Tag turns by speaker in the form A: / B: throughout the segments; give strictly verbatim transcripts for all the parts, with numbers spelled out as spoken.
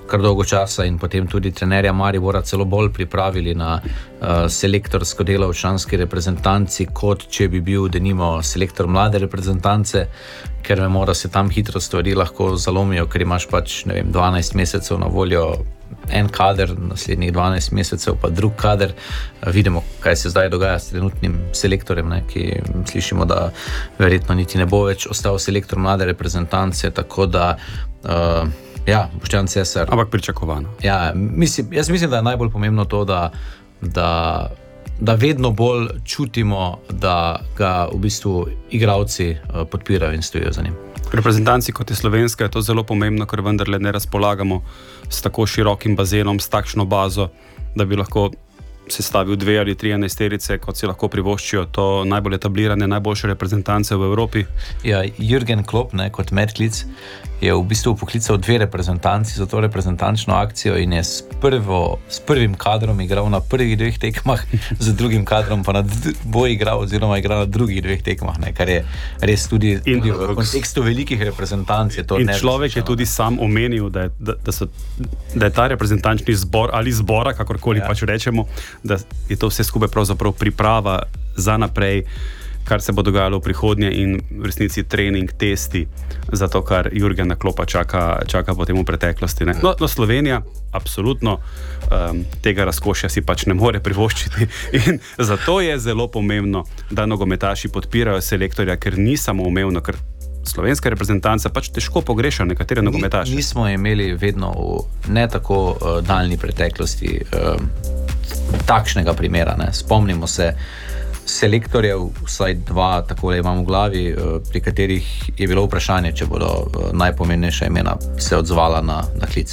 A: kar dolgo časa in potem tudi trenerja Maribora celo bolj pripravili na uh, selektorsko delo v članski reprezentanci, kot če bi bil denimo selektor mlade reprezentance, ker vemo, da se tam hitro stvari lahko zalomijo, ker imaš pač, ne vem, dvanajst mesecev na voljo en kader, naslednjih dvanajst mesecev pa drug kader. Vidimo, kaj se zdaj dogaja s trenutnim selektorjem, ne, ki slišimo, da verjetno niti ne bo več ostal selektor mlade reprezentance, tako da uh, ja, Boštjan Cesar.
B: Ampak pričakovano.
A: Ja, mislim, jaz mislim, da je najbolj pomembno to, da, da, da vedno bolj čutimo, da ga v bistvu igralci uh, podpirajo in stojijo za njim.
B: Pri reprezentanci, kot je slovenska, je to zelo pomembno, ker vendarle ne razpolagamo s tako širokim bazenom, s takšno bazo, da bi lahko sestavil dve ali tri enajsterice, kot si lahko privoščijo to najbolj etablirane, najboljše reprezentance v Evropi.
A: Ja, Jürgen Klopp, ne, kot medklic, je v bistvu poklical dve reprezentanci za to reprezentančno akcijo in je s, prvo, s prvim kadrom igral na prvih dveh tekmah, z drugim kadrom pa na d- bo igral oziroma igral na drugih dveh tekmah, ne, kar je res tudi,
B: in,
A: tudi v kontekstu velikih reprezentanc je to
B: in
A: nerazlično.
B: Človek je tudi sam omenil, da je, da, da, so, da je ta reprezentančni zbor ali zbora, kakorkoli ja. pač rečemo, da je to vse skupaj pravzaprav priprava za naprej, kar se bo dogajalo v prihodnje in v resnici trening, testi za to, kar Jurgena Kloppa čaka, čaka potem v preteklosti. Ne? No, no, Slovenija absolutno um, tega razkošja si pač ne more privoščiti in zato je zelo pomembno, da nogometaši podpirajo selektorja, ker ni samoumevno, ker slovenska reprezentanca pač težko pogreša nekatere nogometaše.
A: Mi, mi smo imeli vedno v ne tako uh, daljni preteklosti uh, takšnega primera. Ne? Spomnimo se selektorjev, vsaj dva, tako imam v glavi, pri katerih je bilo vprašanje, če bodo najpomembnejša imena se odzvala na, na klic.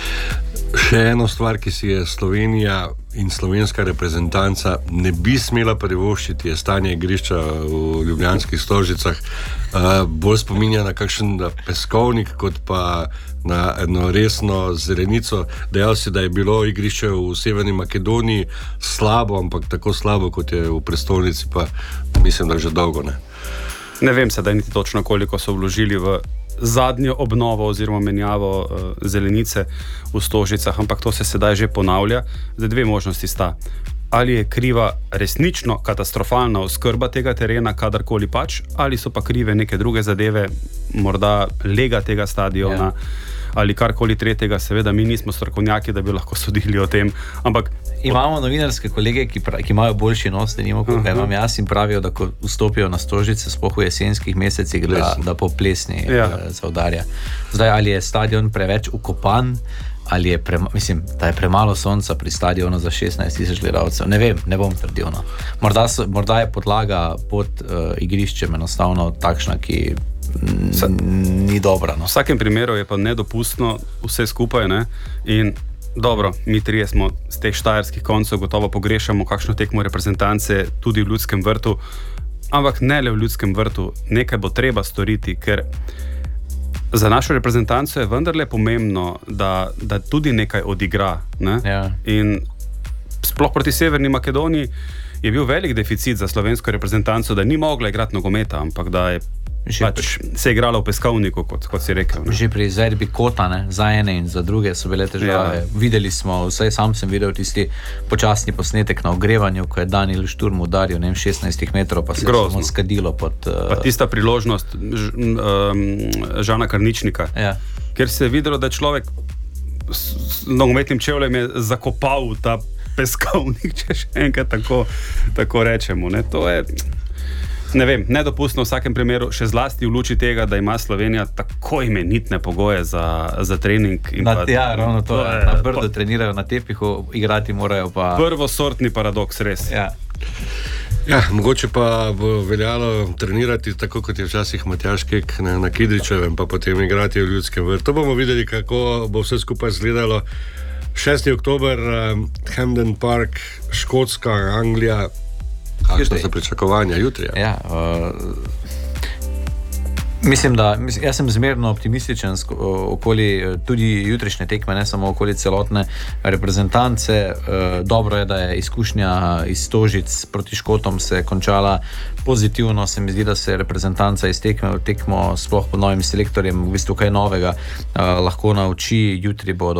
C: Še eno stvar, ki si je Slovenija in slovenska reprezentanca ne bi smela privoščiti, je stanje igrišča v ljubljanskih Stožicah. Uh, bolj spominja na kakšen peskovnik, kot pa na eno resno zelenico. Dejal si, da je bilo igrišče v Severni Makedoniji slabo, ampak tako slabo, kot je v prestolnici, pa mislim, da že dolgo ne.
B: Ne vem sedaj niti točno, koliko so vložili v zadnjo obnovo oziroma menjavo uh, zelenice v Stožicah, ampak to se sedaj že ponavlja. Zdaj dve možnosti sta. Ali je kriva resnično katastrofalna oskrba tega terena, kadarkoli pač, ali so pa krive neke druge zadeve, morda lega tega stadiona, ja. ali karkoli tretjega. Seveda mi nismo strokovnjaki, da bi lahko sodili o tem, ampak
A: imamo novinarske kolege, ki, pra, ki imajo boljši nos, da nimo, kot ga imam jaz, in pravijo, da ko vstopijo na Stožice, sploh v jesenskih mesecih, da, da po plesni ja. zaudarja. Zdaj, ali je stadion preveč ukopan, ali je, pre, mislim, da je premalo sonca pri stadionu za šestnajst tisoč gledalcev. Ne vem, ne bom trdil. No. Morda, so, morda je podlaga pod uh, igriščem enostavno takšna, ki n, ni dobra. No.
B: V vsakem primeru je pa nedopustno vse skupaj, ne? In dobro, mi trije smo z teh štajerskih koncev, gotovo pogrešamo kakšno tekmo reprezentance tudi v Ljudskem vrtu, ampak ne le v Ljudskem vrtu, nekaj bo treba storiti, ker za našo reprezentanco je vendarle pomembno, da, da tudi nekaj odigra. Ne?
A: Ja.
B: In sploh proti Severni Makedoniji je bil velik deficit za slovensko reprezentanco, da ni mogla igrati nogometa, ampak da je pač se je igrala v peskovniku, kot, kot si rekel. Ne?
A: Že pri izvedbi kota, ne, za ene in za druge so bile težave. Ja. Videli smo, vsaj sam sem videl tisti počasni posnetek na ogrevanju, ko je Daniel Šturm udaril, ne vem, šestnajst metrov, pa se je samo skadilo pod... Uh...
B: Pa tista priložnost ž, um, Žana Karničnika,
A: ja.
B: Ker se je videlo, da človek s, s nogometnim čevljem je zakopal ta peskovnik, če še enkrat tako, tako rečemo. Ne? To je... Ne vem, nedopustno v vsakem primeru, še zlasti v luči tega, da ima Slovenija tako imenitne pogoje za, za trening. In
A: na,
B: pa,
A: ja, ravno to, to je, na Brdu pa, trenirajo na tepihu, igrati morajo pa...
B: Prvosortni paradoks, res.
A: Ja.
C: Ja, mogoče pa bo veljalo trenirati tako, kot je včasih Matjaž Kek na, na Kidričevem, pa potem igrati v Ljudskem vrtu. To bomo videli, kako bo vse skupaj izgledalo. šesti oktober, um, Hampden Park, Škotska, Anglija. Kakšno so pričakovanja jutri?
A: Ja, uh, mislim, da mislim, jaz sem zmerno optimističen okoli tudi jutrišnje tekme, ne samo okoli celotne reprezentance. Uh, dobro je, da je izkušnja iz Stožic proti Škotom se končala pozitivno. Se mi zdi, da se reprezentanca iz tekme v tekmo sploh pod novim selektorjem v bistvu kaj novega uh, lahko nauči. Jutri bodo